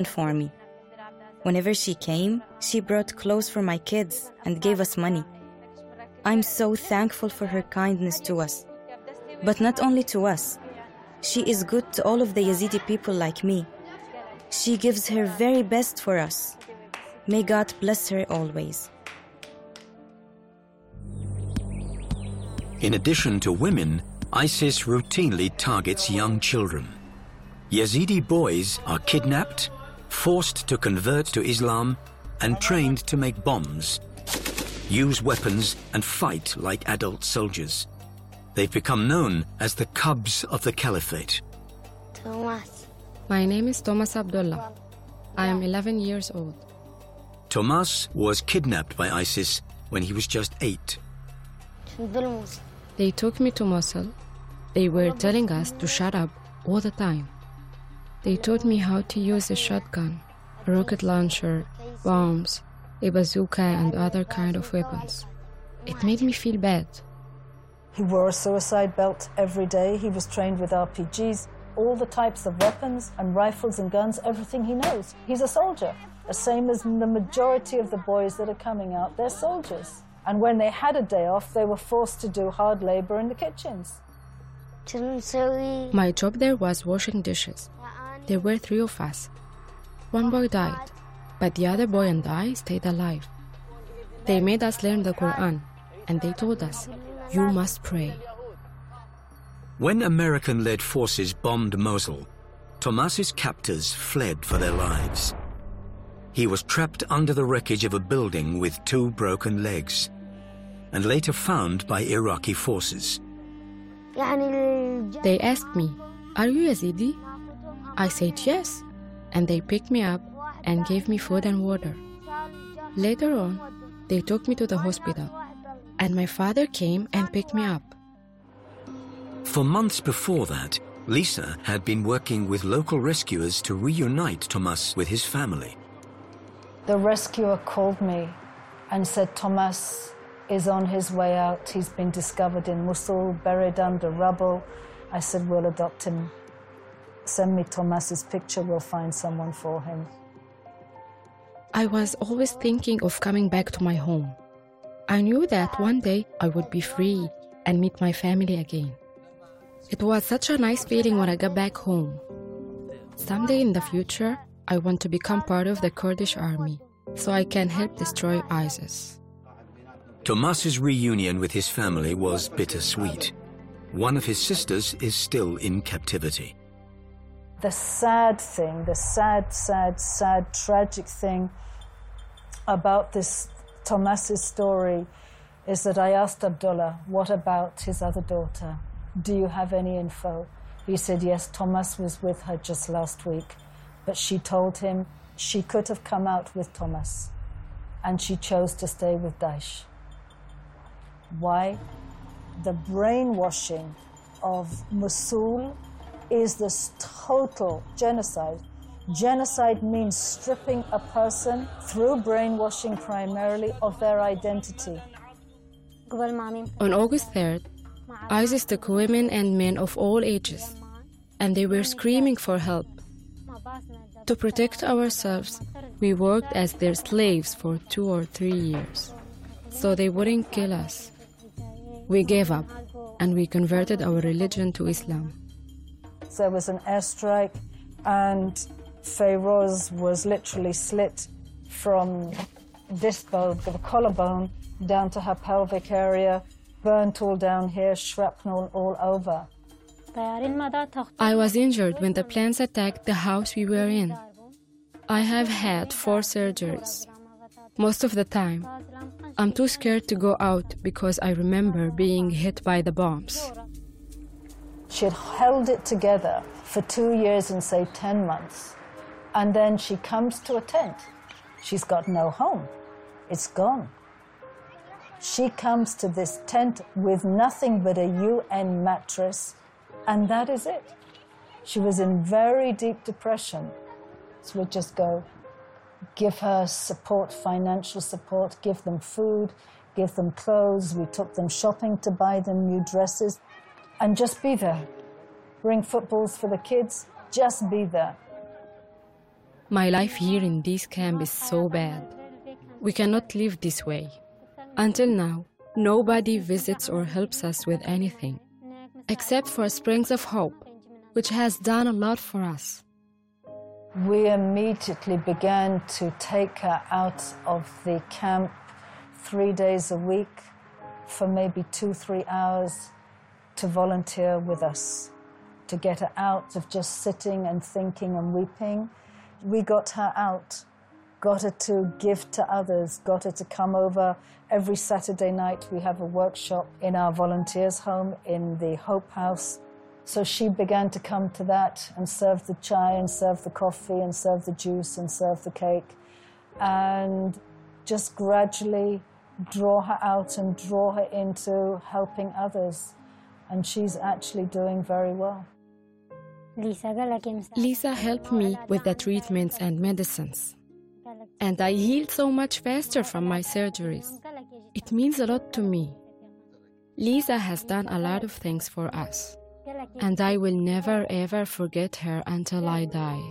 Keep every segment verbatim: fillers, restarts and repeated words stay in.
for me. Whenever she came, she brought clothes for my kids and gave us money. I'm so thankful for her kindness to us. But not only to us. She is good to all of the Yazidi people like me. She gives her very best for us. May God bless her always. In addition to women, ISIS routinely targets young children. Yazidi boys are kidnapped, forced to convert to Islam, and trained to make bombs, use weapons, and fight like adult soldiers. They've become known as the Cubs of the Caliphate. Thomas. My name is Thomas Abdullah. I am eleven years old. Thomas was kidnapped by ISIS when he was just eight. They took me to Mosul. They were telling us to shut up all the time. They taught me how to use a shotgun, a rocket launcher, bombs, a bazooka, and other kind of weapons. It made me feel bad. He wore a suicide belt every day. He was trained with R P Gs, all the types of weapons and rifles and guns, everything he knows. He's a soldier, the same as the majority of the boys that are coming out, they're soldiers. And when they had a day off, they were forced to do hard labor in the kitchens. My job there was washing dishes. There were three of us. One boy died, but the other boy and I stayed alive. They made us learn the Quran, and they told us, you must pray. When American-led forces bombed Mosul, Thomas's captors fled for their lives. He was trapped under the wreckage of a building with two broken legs, and later found by Iraqi forces. They asked me, are you Yazidi? I said yes, and they picked me up and gave me food and water. Later on, they took me to the hospital, and my father came and picked me up. For months before that, Lisa had been working with local rescuers to reunite Thomas with his family. The rescuer called me and said Thomas is on his way out. He's been discovered in Mosul, buried under rubble. I said, we'll adopt him. Send me Thomas's picture, we'll find someone for him. I was always thinking of coming back to my home. I knew that one day I would be free and meet my family again. It was such a nice feeling when I got back home. Someday in the future, I want to become part of the Kurdish army, so I can help destroy ISIS. Thomas's reunion with his family was bittersweet. One of his sisters is still in captivity. The sad thing, the sad, sad, sad, tragic thing about this Thomas's story is that I asked Abdullah, what about his other daughter? Do you have any info? He said, yes, Thomas was with her just last week, but she told him she could have come out with Thomas, and she chose to stay with Daesh. Why? The brainwashing of Mosul is this total genocide. Genocide means stripping a person through brainwashing primarily of their identity. On August third, ISIS took women and men of all ages, and they were screaming for help. To protect ourselves, we worked as their slaves for two or three years, so they wouldn't kill us. We gave up, and we converted our religion to Islam. There was an airstrike, and Fayroz was literally slit from this bone, the collarbone, down to her pelvic area, burnt all down here, shrapnel all over. I was injured when the planes attacked the house we were in. I have had four surgeries. Most of the time, I'm too scared to go out because I remember being hit by the bombs. She had held it together for two years and say ten months. And then she comes to a tent. She's got no home. It's gone. She comes to this tent with nothing but a U N mattress, and that is it. She was in very deep depression. So we'd just go, give her support, financial support, give them food, give them clothes. We took them shopping to buy them new dresses, and just be there. Bring footballs for the kids, just be there. My life here in this camp is so bad. We cannot live this way. Until now, nobody visits or helps us with anything, except for Springs of Hope, which has done a lot for us. We immediately began to take her out of the camp three days a week for maybe two, three hours to volunteer with us, to get her out of just sitting and thinking and weeping. We got her out, got her to give to others, got her to come over. Every Saturday night we have a workshop in our volunteers' home in the Hope House. So she began to come to that and serve the chai and serve the coffee and serve the juice and serve the cake, and just gradually draw her out and draw her into helping others. And she's actually doing very well. Lisa helped me with the treatments and medicines, and I healed so much faster from my surgeries. It means a lot to me. Lisa has done a lot of things for us, and I will never ever forget her until I die.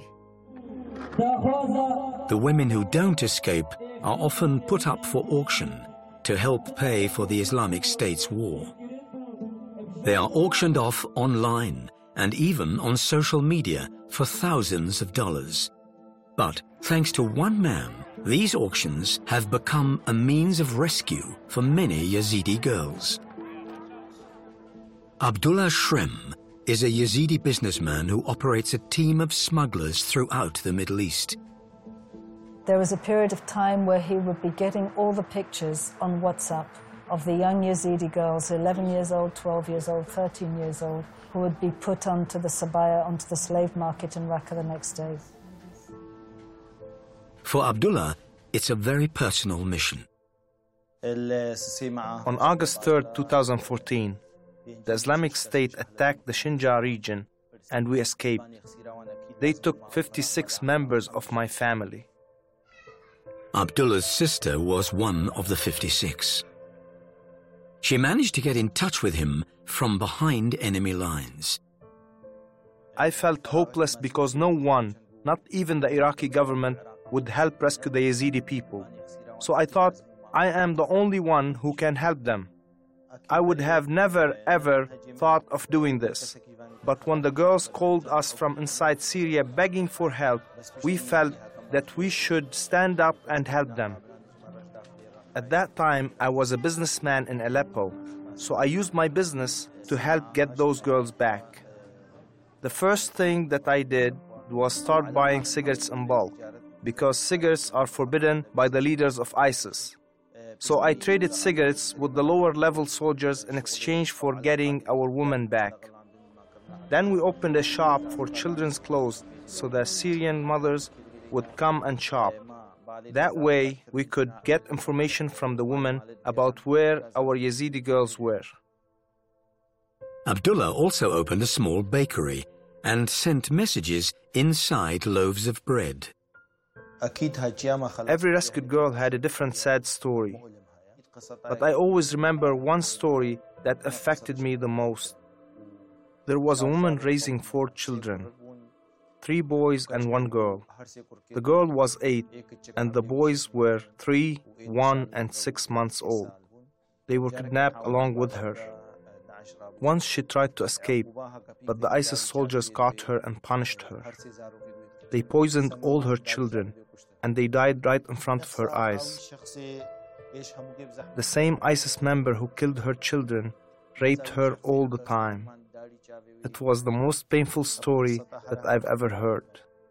The women who don't escape are often put up for auction to help pay for the Islamic State's war. They are auctioned off online and even on social media for thousands of dollars. But thanks to one man, these auctions have become a means of rescue for many Yazidi girls. Abdullah Shrem is a Yazidi businessman who operates a team of smugglers throughout the Middle East. There was a period of time where he would be getting all the pictures on WhatsApp of the young Yazidi girls, eleven years old, twelve years old, thirteen years old, who would be put onto the sabaya, onto the slave market in Raqqa the next day. For Abdullah, it's a very personal mission. On August third, two thousand fourteen, the Islamic State attacked the Shinjar region and we escaped. They took fifty-six members of my family. Abdullah's sister was one of the fifty-six. She managed to get in touch with him from behind enemy lines. I felt hopeless because no one, not even the Iraqi government, would help rescue the Yazidi people. So I thought, I am the only one who can help them. I would have never ever thought of doing this. But when the girls called us from inside Syria begging for help, we felt that we should stand up and help them. At that time, I was a businessman in Aleppo, so I used my business to help get those girls back. The first thing that I did was start buying cigarettes in bulk, because cigarettes are forbidden by the leaders of ISIS. So I traded cigarettes with the lower-level soldiers in exchange for getting our women back. Then we opened a shop for children's clothes so the Syrian mothers would come and shop. That way, we could get information from the women about where our Yazidi girls were. Abdullah also opened a small bakery and sent messages inside loaves of bread. Every rescued girl had a different sad story. But I always remember one story that affected me the most. There was a woman raising four children. Three boys and one girl. The girl was eight, and the boys were three, one, and six months old. They were kidnapped along with her. Once she tried to escape, but the ISIS soldiers caught her and punished her. They poisoned all her children, and they died right in front of her eyes. The same ISIS member who killed her children raped her all the time. It was the most painful story that I've ever heard.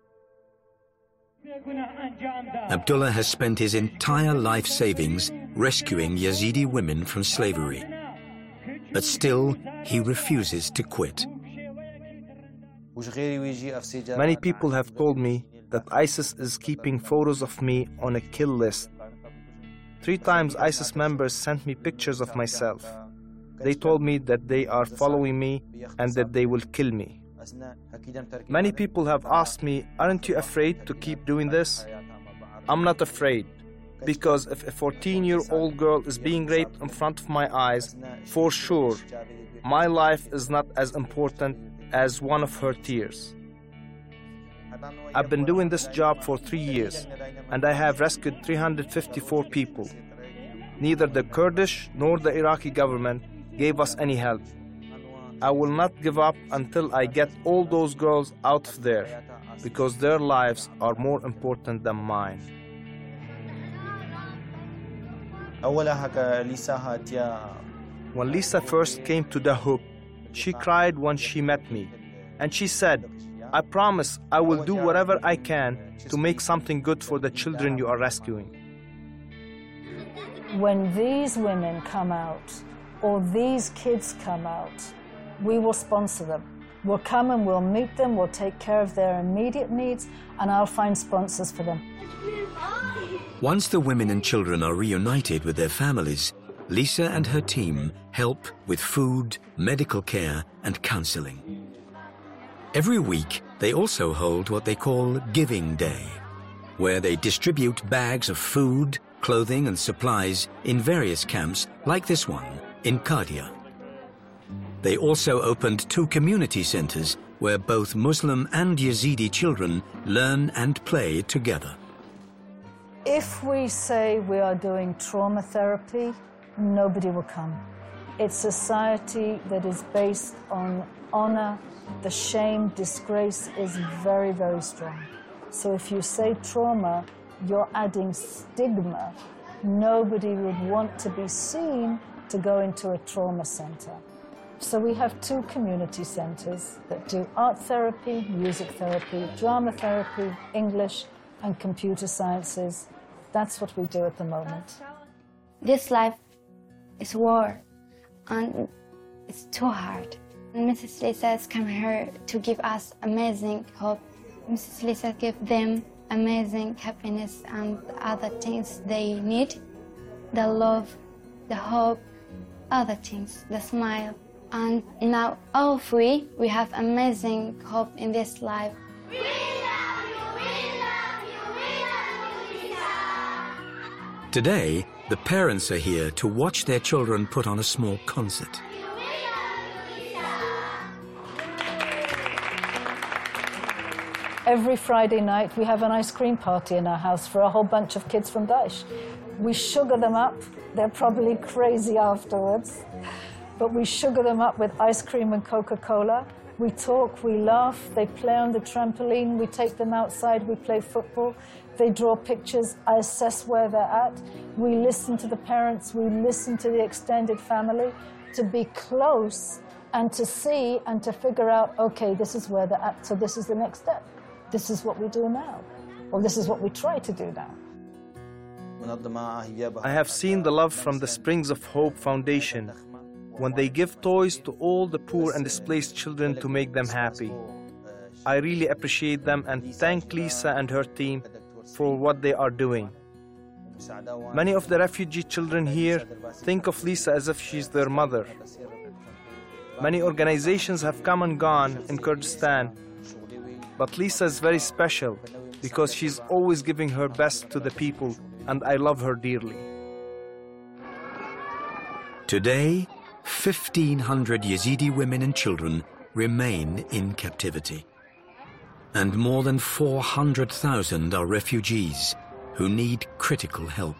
Abdullah has spent his entire life savings rescuing Yazidi women from slavery. But still, he refuses to quit. Many people have told me that ISIS is keeping photos of me on a kill list. Three times ISIS members sent me pictures of myself. They told me that they are following me and that they will kill me. Many people have asked me, aren't you afraid to keep doing this? I'm not afraid, because if a fourteen-year-old girl is being raped in front of my eyes, for sure, my life is not as important as one of her tears. I've been doing this job for three years, and I have rescued three hundred fifty-four people. Neither the Kurdish nor the Iraqi government gave us any help. I will not give up until I get all those girls out of there, because their lives are more important than mine. When Lisa first came to Dahouk, she cried when she met me, and she said, "I promise I will do whatever I can to make something good for the children you are rescuing." When these women come out, or these kids come out, we will sponsor them. We'll come and we'll meet them, we'll take care of their immediate needs, and I'll find sponsors for them. Once the women and children are reunited with their families, Lisa and her team help with food, medical care, and counseling. Every week, they also hold what they call Giving Day, where they distribute bags of food, clothing, and supplies in various camps like this one in Qadiyah. They also opened two community centers where both Muslim and Yazidi children learn and play together. If we say we are doing trauma therapy, nobody will come. It's society that is based on honor. The shame, disgrace is very, very strong. So if you say trauma, you're adding stigma. Nobody would want to be seen to go into a trauma center. So we have two community centers that do art therapy, music therapy, drama therapy, English, and computer sciences. That's what we do at the moment. This life is war, and it's too hard. Missus Lisa has come here to give us amazing hope. Missus Lisa gives them amazing happiness and other things they need. The love, the hope, other things, the smile. And now all three, we have amazing hope in this life. We love you, we love you, we love you, Lisa. Today, the parents are here to watch their children put on a small concert. Every Friday night, we have an ice cream party in our house for a whole bunch of kids from Daesh. We sugar them up. They're probably crazy afterwards. But we sugar them up with ice cream and Coca-Cola. We talk, we laugh, they play on the trampoline, we take them outside, we play football. They draw pictures, I assess where they're at. We listen to the parents, we listen to the extended family to be close and to see and to figure out, okay, this is where they're at, so this is the next step. This is what we do now, or this is what we try to do now. I have seen the love from the Springs of Hope Foundation when they give toys to all the poor and displaced children to make them happy. I really appreciate them and thank Lisa and her team for what they are doing. Many of the refugee children here think of Lisa as if she's their mother. Many organizations have come and gone in Kurdistan, but Lisa is very special because she's always giving her best to the people, and I love her dearly. Today, fifteen hundred Yazidi women and children remain in captivity. And more than four hundred thousand are refugees who need critical help.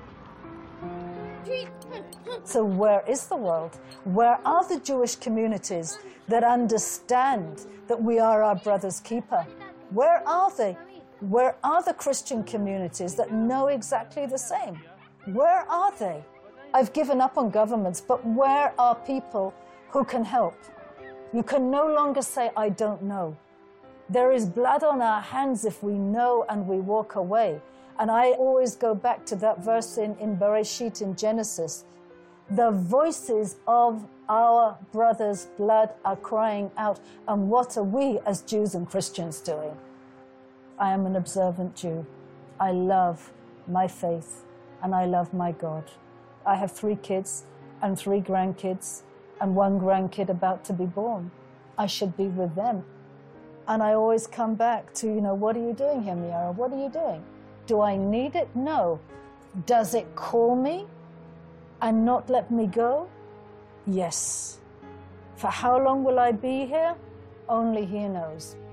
So where is the world? Where are the Jewish communities that understand that we are our brother's keeper? Where are they? Where are the Christian communities that know exactly the same? Where are they? I've given up on governments, but where are people who can help? You can no longer say, I don't know. There is blood on our hands if we know and we walk away. And I always go back to that verse in, in Bereshit, in Genesis. The voices of our brothers' blood are crying out. And what are we as Jews and Christians doing? I am an observant Jew. I love my faith and I love my God. I have three kids and three grandkids and one grandkid about to be born. I should be with them. And I always come back to, you know, what are you doing here, Miara? What are you doing? Do I need it? No. Does it call me and not let me go? Yes. For how long will I be here? Only He knows.